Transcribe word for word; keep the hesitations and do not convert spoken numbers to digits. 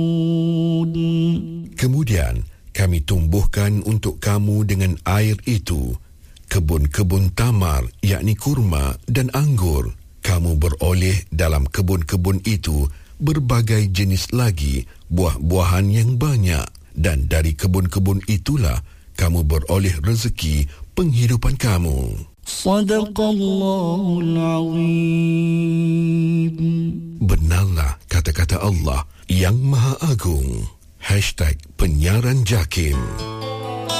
Kemudian kami tumbuhkan untuk kamu dengan air itu kebun-kebun tamar, yakni kurma dan anggur. Kamu beroleh dalam kebun-kebun itu berbagai jenis lagi buah-buahan yang banyak, dan dari kebun-kebun itulah kamu beroleh rezeki penghidupan kamu. Sadaqallahul Azim. Benarlah kata-kata Allah yang Maha Agung. Hashtag Penyiaran Jakim.